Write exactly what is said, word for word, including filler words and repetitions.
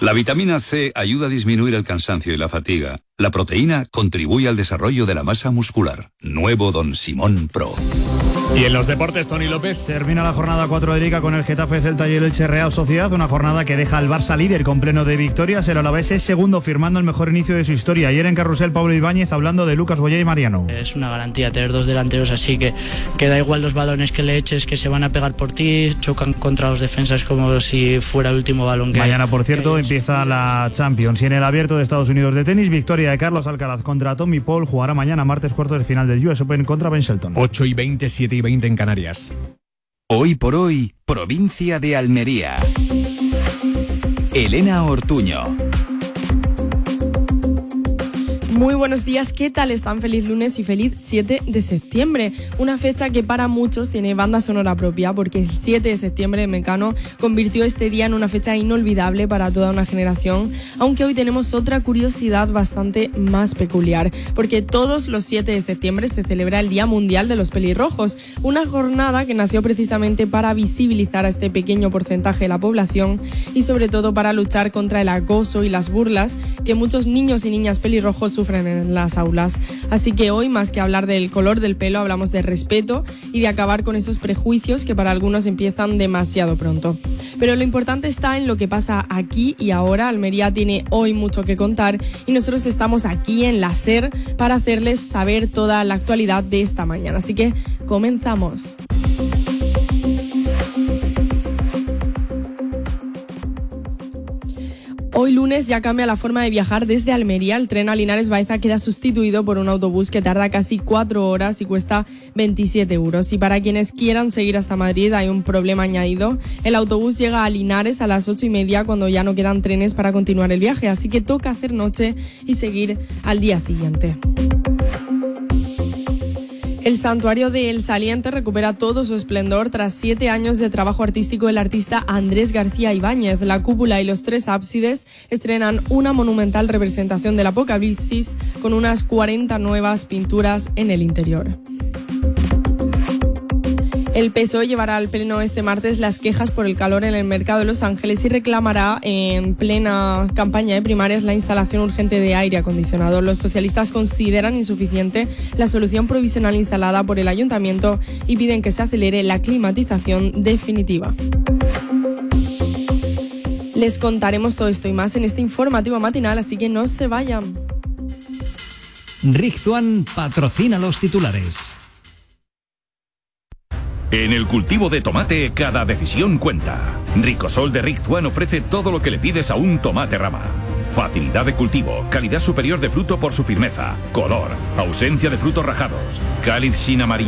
La vitamina C ayuda a disminuir el cansancio y la fatiga. La proteína contribuye al desarrollo de la masa muscular. Nuevo Don Simón Pro. Y en los deportes, Tony López. Termina la jornada cuatro de Liga con el Getafe, Celta y el Elche Real Sociedad. Una jornada que deja al Barça líder con pleno de victorias. El Alavés es segundo, firmando el mejor inicio de su historia. Ayer en Carrusel, Pablo Ibáñez hablando de Lucas Boyé y Mariano. Es una garantía tener dos delanteros así, que, que da igual los balones que le eches, que se van a pegar por ti, chocan contra los defensas como si fuera el último balón que Mañana, hay, por cierto, que empieza la Champions. Y en el Abierto de Estados Unidos de tenis, victoria de Carlos Alcaraz contra Tommy Paul. Jugará mañana, martes, cuartos de final del U S Open contra Ben Shelton. ocho y veinte, siete y veinte en Canarias. Hoy por hoy, provincia de Almería. Elena Ortuño. Muy buenos días, ¿qué tal están? Feliz lunes y feliz siete de septiembre. Una fecha que para muchos tiene banda sonora propia, porque el siete de septiembre de Mecano convirtió este día en una fecha inolvidable para toda una generación, aunque hoy tenemos otra curiosidad bastante más peculiar, porque todos los siete de septiembre se celebra el Día Mundial de los Pelirrojos, una jornada que nació precisamente para visibilizar a este pequeño porcentaje de la población y sobre todo para luchar contra el acoso y las burlas que muchos niños y niñas pelirrojos sufren en las aulas. Así que hoy, más que hablar del color del pelo, hablamos de respeto y de acabar con esos prejuicios que para algunos empiezan demasiado pronto. Pero lo importante está en lo que pasa aquí y ahora. Almería tiene hoy mucho que contar y nosotros estamos aquí en la SER para hacerles saber toda la actualidad de esta mañana. Así que comenzamos. Hoy lunes ya cambia la forma de viajar desde Almería. El tren a Linares Baeza queda sustituido por un autobús que tarda casi cuatro horas y cuesta veintisiete euros. Y para quienes quieran seguir hasta Madrid hay un problema añadido. El autobús llega a Linares a las ocho y media cuando ya no quedan trenes para continuar el viaje. Así que toca hacer noche y seguir al día siguiente. El santuario de El Saliente recupera todo su esplendor tras siete años de trabajo artístico del artista Andrés García Ibáñez. La cúpula y los tres ábsides estrenan una monumental representación del Apocalipsis con unas cuarenta nuevas pinturas en el interior. El P S O E llevará al pleno este martes las quejas por el calor en el mercado de Los Ángeles y reclamará en plena campaña de primarias la instalación urgente de aire acondicionado. Los socialistas consideran insuficiente la solución provisional instalada por el ayuntamiento y piden que se acelere la climatización definitiva. Les contaremos todo esto y más en este informativo matinal, así que no se vayan. Riczuan patrocina los titulares. En el cultivo de tomate, cada decisión cuenta. Ricosol de Riczuan ofrece todo lo que le pides a un tomate rama. Facilidad de cultivo, calidad superior de fruto por su firmeza, color, ausencia de frutos rajados, cáliz sin amarillo.